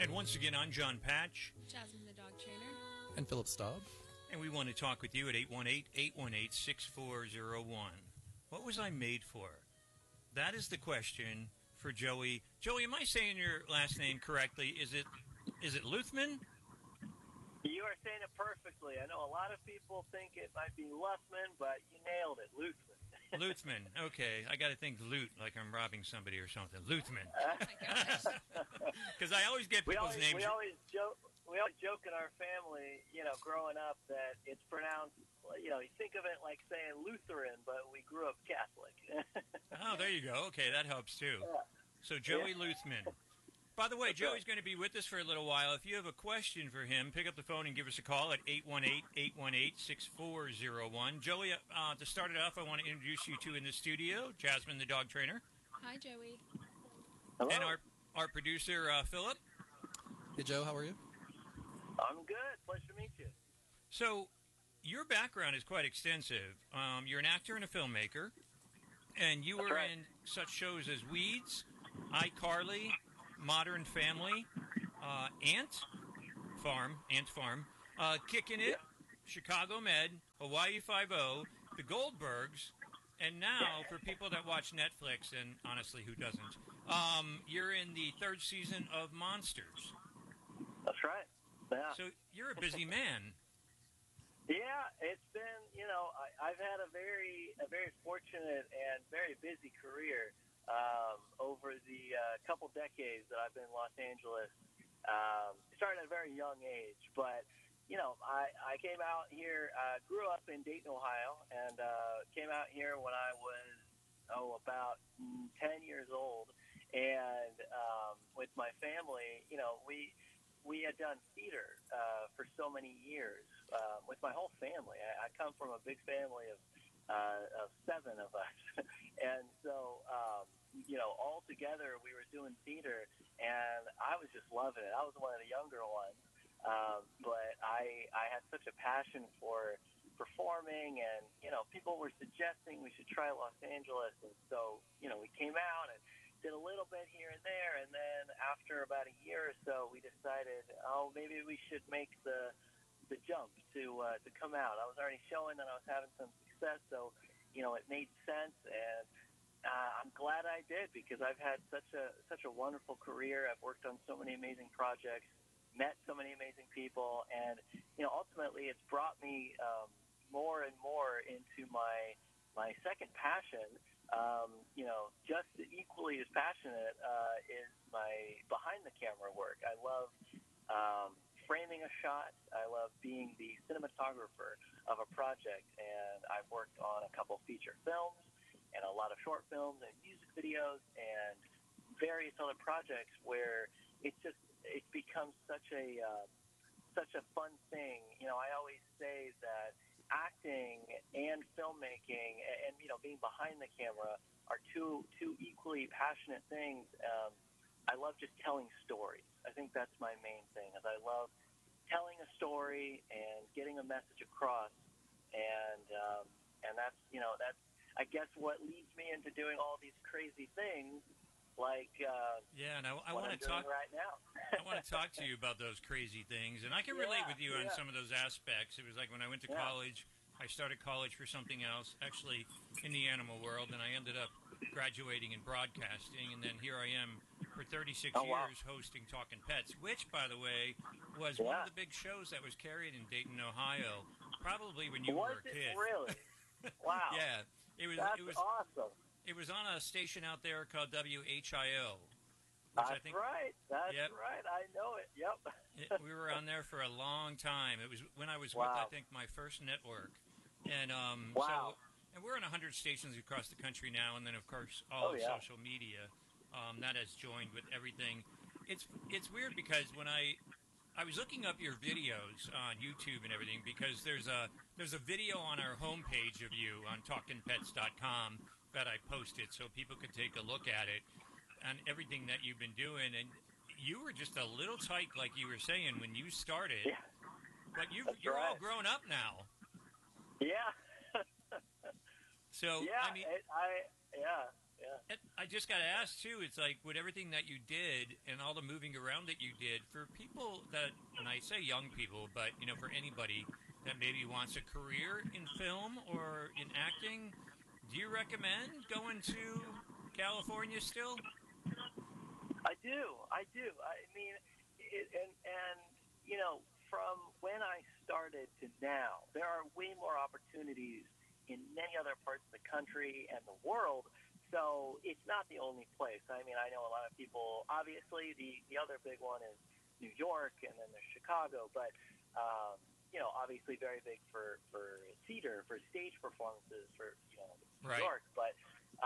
And once again, I'm John Patch. Jasmine the dog trainer. And Philip Staub. And we want to talk with you at 818-818-6401. What was I made for? That is the question for Joey. Joey, am I saying your last name correctly? Is it Luthman? You are saying it perfectly. I know a lot of people think it might be Luthman, but you nailed it, Luthman. Luthman. Okay, I got to think loot, like I'm robbing somebody or something. Luthman. Oh my gosh. Because I always get people's names. We always joke in our family, growing up, that it's pronounced, you think of it like saying Lutheran, but we grew up Catholic. Oh, there you go. Okay, that helps too. Yeah. So Joey Luthman. By the way, Joey's going to be with us for a little while. If you have a question for him, pick up the phone and give us a call at 818-818-6401. Joey, to start it off, I want to introduce you to in the studio, Jasmine, the dog trainer. Hi, Joey. Hello. And our producer, Philip. Hey, Joe, how are you? I'm good. Pleasure to meet you. So your background is quite extensive. You're an actor and a filmmaker, and you were in such shows as Weeds, iCarly, Modern Family, Ant Farm, Kickin' It, Chicago Med, Hawaii Five-0, The Goldbergs, and now, for people that watch Netflix, and honestly, who doesn't, you're in the third season of Monsters. That's right. Yeah. So you're a busy man. Yeah, it's been, I've had a very fortunate and very busy career over the couple decades that I've been in Los Angeles. Started at a very young age, but I came out here, grew up in Dayton, Ohio, and came out here when I was about 10 years old, and with my family, we had done theater for so many years with my whole family. I come from a big family of 7 of us, and so all together we were doing theater, and I was just loving it. I was one of the younger ones, but I had such a passion for performing, and people were suggesting we should try Los Angeles, and so we came out and did a little bit here and there, and then after about a year or so, we decided, maybe we should make the jump to come out. I was already showing that I was having some success, so it made sense, and I'm glad I did, because I've had such a wonderful career. I've worked on so many amazing projects, met so many amazing people, and ultimately it's brought me more and more into my second passion. Just equally as passionate is my behind the camera work. I love framing a shot. I love being the cinematographer of a project, and I've worked on a couple feature films and a lot of short films and music videos and various other projects where it becomes such a fun thing. I always say that acting and filmmaking and being behind the camera are two equally passionate things. I love just telling stories. I think that's my main thing. Is I love telling a story and getting a message across, and that's I guess what leads me into doing all these crazy things, like and I want to talk right now. I want to talk to you about those crazy things, and I can relate with you on some of those aspects. It was like when I went to college. I started college for something else, actually in the animal world, and I ended up graduating in broadcasting, and then here I am for 36 years hosting Talking Pets, which, by the way, was one of the big shows that was carried in Dayton, Ohio, probably when you were a kid. Really? Wow. Yeah. It was awesome. It was on a station out there called WHIO. That's right. I know it. Yep. We were on there for a long time. It was when I was with, I think, my first network. And so, and we're on 100 stations across the country now, and then of course all of social media that has joined with everything. It's weird because when I was looking up your videos on YouTube and everything, because there's a video on our homepage of you on TalkingPets.com that I posted so people could take a look at it and everything that you've been doing, and you were just a little tight, like you were saying when you started. Yeah. But you're all grown up now. Yeah. So yeah, I mean, Yeah. And I just got to ask, too, it's like with everything that you did and all the moving around that you did, for people that, and I say young people, but, for anybody that maybe wants a career in film or in acting, do you recommend going to California still? I do. I mean, and from when I started to now, there are way more opportunities in many other parts of the country and the world. So it's not the only place. I mean, I know a lot of people. Obviously, the other big one is New York, and then there's Chicago. But obviously very big for theater, for stage performances, for New York. But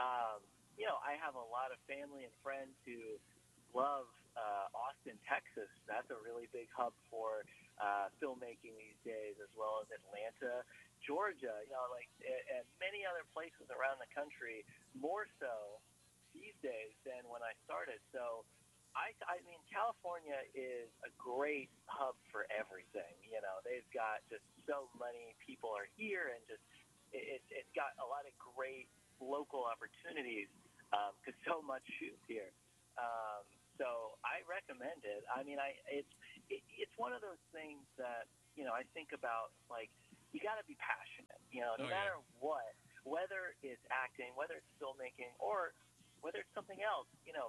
I have a lot of family and friends who love Austin, Texas. That's a really big hub for filmmaking these days, as well as Atlanta, Georgia, and many other places around the country, more so these days than when I started. So I mean, California is a great hub for everything. They've got just so many people are here, and just it's got a lot of great local opportunities because so much shoots here. So I recommend it. I mean, it's one of those things that I think about, like, you got to be passionate. No matter what, whether it's acting, whether it's filmmaking, or whether it's something else.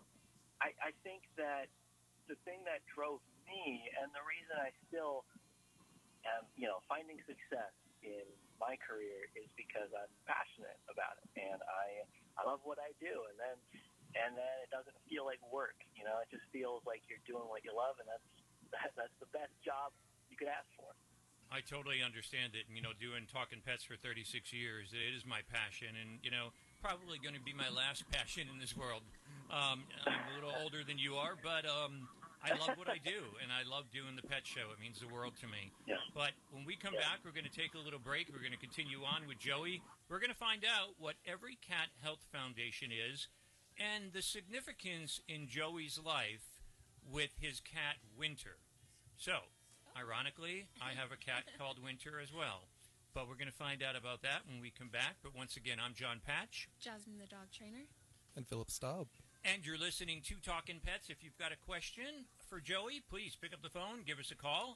I think that the thing that drove me, and the reason I still am, finding success in my career, is because I'm passionate about it, and I love what I do, and then it doesn't feel like work. It just feels like you're doing what you love, and that's the best job you could ask for. I totally understand it. And, doing Talking Pets for 36 years, it is my passion, and, probably going to be my last passion in this world. I'm a little older than you are, but I love what I do, and I love doing the pet show. It means the world to me. Yeah. But when we come back, we're going to take a little break. We're going to continue on with Joey. We're going to find out what Every Cat Health Foundation is and the significance in Joey's life with his cat, Winter. So, ironically, I have a cat called Winter as well. But we're going to find out about that when we come back. But once again, I'm John Patch. Jasmine the dog trainer. And Philip Staub. And you're listening to Talkin' Pets. If you've got a question for Joey, please pick up the phone. Give us a call.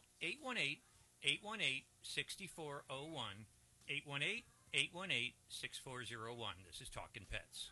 818-818-6401. 818-818-6401. This is Talkin' Pets.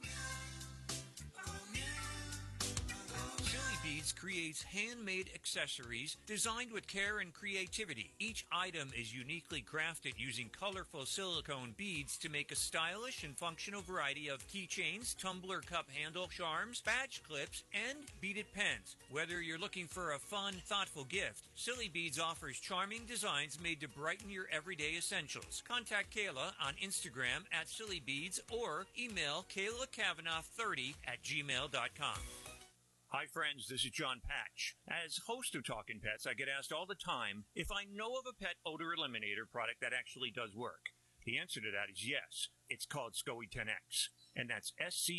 Silly Beads creates handmade accessories designed with care and creativity. Each item is uniquely crafted using colorful silicone beads to make a stylish and functional variety of keychains, tumbler cup handle charms, badge clips, and beaded pens. Whether you're looking for a fun, thoughtful gift, Silly Beads offers charming designs made to brighten your everyday essentials. Contact Kayla on Instagram at Silly Beads or email KaylaKavanaugh30@gmail.com. Hi, friends. This is John Patch. As host of Talkin' Pets, I get asked all the time if I know of a pet odor eliminator product that actually does work. The answer to that is yes. It's called SCOE 10X, and that's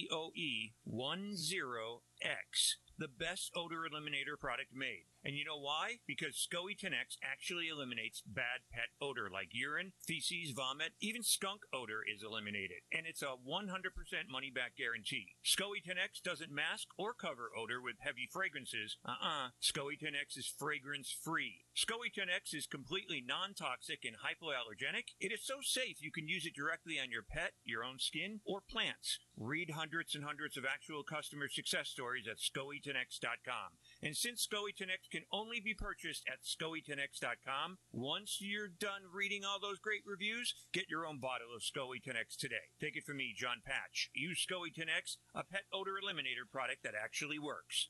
SCOE10X, the best odor eliminator product made. And you know why? Because SCOE 10X actually eliminates bad pet odor like urine, feces, vomit, even skunk odor is eliminated. And it's a 100% money-back guarantee. SCOE 10X doesn't mask or cover odor with heavy fragrances. SCOE 10X is fragrance-free. SCOE 10X is completely non-toxic and hypoallergenic. It is so safe you can use it directly on your pet, your own skin, or plants. Read hundreds and hundreds of actual customer success stories at SCOE10X.com. And since SCOE 10X can only be purchased at SCOE10X.com, once you're done reading all those great reviews, get your own bottle of SCOE 10X today. Take it from me, John Patch. Use SCOE 10X, a pet odor eliminator product that actually works.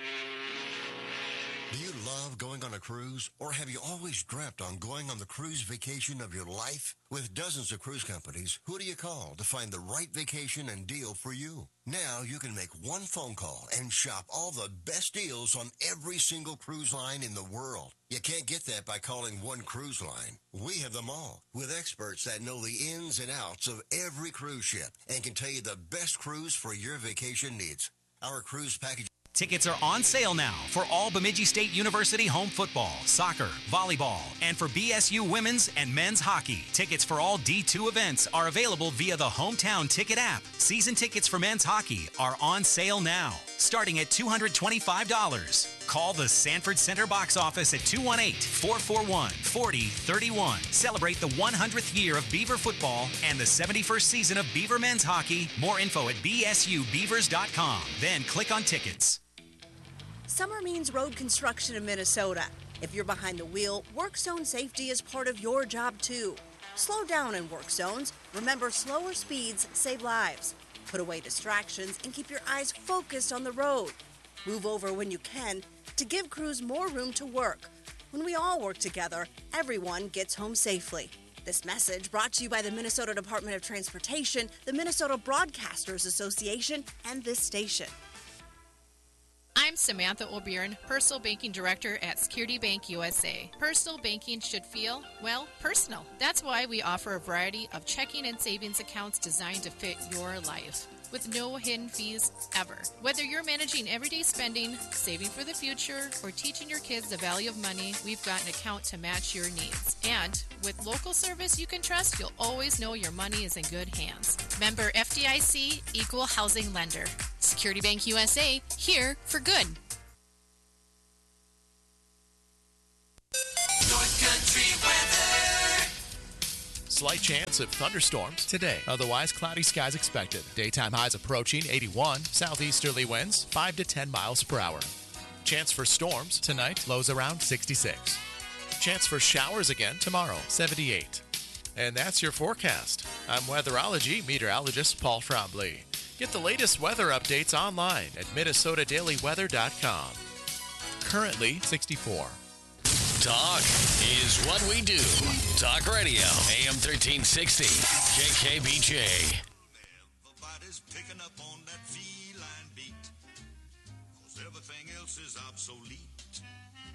Do you love going on a cruise, or have you always dreamt on going on the cruise vacation of your life? With dozens of cruise companies, who do you call to find the right vacation and deal for you? Now you can make one phone call and shop all the best deals on every single cruise line in the world. You can't get that by calling one cruise line. We have them all, with experts that know the ins and outs of every cruise ship and can tell you the best cruise for your vacation needs. Our cruise package Tickets are on sale now for all Bemidji State University home football, soccer, volleyball, and for BSU women's and men's hockey. Tickets for all D2 events are available via the Hometown Ticket app. Season tickets for men's hockey are on sale now, starting at $225. Call the Sanford Center box office at 218-441-4031. Celebrate the 100th year of Beaver football and the 71st season of Beaver men's hockey. More info at bsubeavers.com. Then click on tickets. Summer means road construction in Minnesota. If you're behind the wheel, work zone safety is part of your job too. Slow down in work zones. Remember, slower speeds save lives. Put away distractions and keep your eyes focused on the road. Move over when you can to give crews more room to work. When we all work together, everyone gets home safely. This message brought to you by the Minnesota Department of Transportation, the Minnesota Broadcasters Association, and this station. I'm Samantha O'Byrne, Personal Banking Director at Security Bank USA. Personal banking should feel, well, personal. That's why we offer a variety of checking and savings accounts designed to fit your life, with no hidden fees ever. Whether you're managing everyday spending, saving for the future, or teaching your kids the value of money, we've got an account to match your needs. And with local service you can trust, you'll always know your money is in good hands. Member FDIC, Equal Housing Lender. Security Bank USA, here for good. North Country weather. Slight chance of thunderstorms today. Otherwise, cloudy skies expected. Daytime highs approaching 81. Southeasterly winds 5 to 10 miles per hour. Chance for storms tonight. Lows around 66. Chance for showers again tomorrow. 78. And that's your forecast. I'm weatherology meteorologist Paul Trombley. Get the latest weather updates online at minnesotadailyweather.com. Currently 64. Talk is what we do. Talk Radio, AM 1360, KKBJ. Everybody's picking up on that feline beat, 'cause everything else is obsolete.